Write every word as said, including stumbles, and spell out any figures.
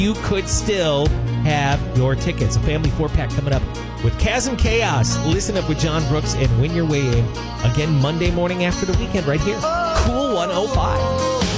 you could still have your tickets. A family four-pack coming up with Chasm Chaos. Listen up with John Brooks and win your way in. Again, Monday morning after the weekend right here. Cool one oh five.